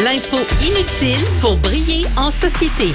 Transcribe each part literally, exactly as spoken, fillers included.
L'info inutile pour briller en société.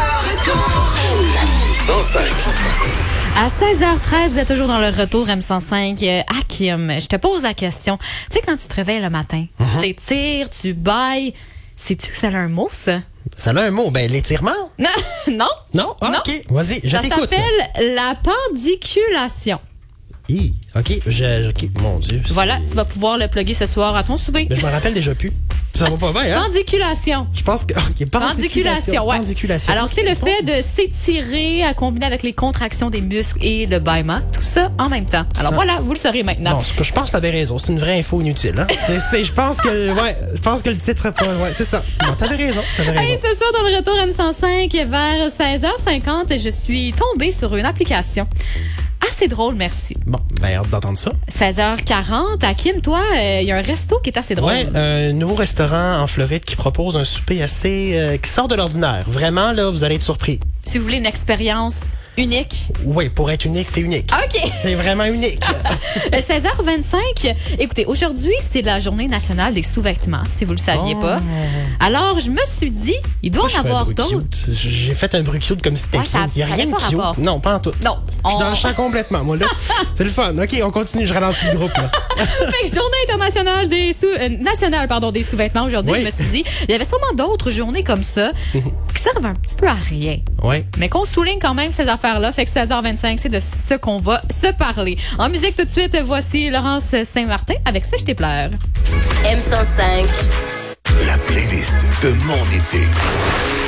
cent cinq. À seize heures treize, vous êtes toujours dans le retour M cent cinq. Euh, Hakim, je te pose la question. Tu sais, quand tu te réveilles le matin, Mm-hmm. tu t'étires, tu bailles. Sais-tu que ça a un mot, ça? Ça a un mot. Ben, l'étirement? Non, non. Non? Ah, Non. OK. Vas-y, je Ça t'écoute. s'appelle la pendiculation. Hi, OK. Je, OK. Mon Dieu. c'est- Voilà, tu vas pouvoir le plugger ce soir à ton souper. Ben, je me rappelle déjà plus. Ça va pas bien, hein? Pendiculation. Je pense que. OK, Pendiculation, ouais. Pendiculation. Alors, c'est le fait de s'étirer à combiner avec les contractions des muscles et le bâillement. Tout ça en même temps. Alors, voilà, vous le saurez maintenant. Non, c'est- je pense que t'avais raison. C'est une vraie info inutile. Hein? c'est, c'est, je pense que, ouais, je pense que le titre, ouais, c'est ça. Non, t'avais raison. T'avais raison. Hey, ce soir, dans le retour M cent cinq, vers seize heures cinquante, je suis tombée sur une application. Assez drôle, merci. Bon, ben, hâte d'entendre ça. seize heures quarante, Hakim, toi, il y a un resto qui est assez drôle. Ouais, un nouveau restaurant en Floride qui propose un souper assez, euh, qui sort de l'ordinaire. Vraiment, là, vous allez être surpris. Si vous voulez une expérience unique. Oui, pour être unique, c'est unique. OK. C'est vraiment unique. Euh, seize heures vingt-cinq, écoutez, aujourd'hui, c'est la journée nationale des sous-vêtements, si vous le saviez Oh. pas. Alors, je me suis dit, il doit Moi, je en fais un avoir bruit d'autres. cute. J'ai fait un bruit cute comme si c'était Ouais, ça- cute. Il n'y a ça rien avait de pas cute. rapport. Non, pas en tout. Non, Je suis on- dans le champ complètement, moi, là. C'est le fun. OK, on continue. Je ralentis le groupe, là. Fait que journée internationale des sous euh, nationale pardon des sous-vêtements aujourd'hui, Oui. je me suis dit, il y avait sûrement d'autres journées comme ça qui servent un petit peu à rien. Oui. Mais qu'on souligne quand même ces affaires-là. Fait que seize heures vingt-cinq, c'est de ce qu'on va se parler. En musique tout de suite, voici Laurence Saint-Martin avec Ça, je t'ai pleure. M cent cinq. La playlist de mon été.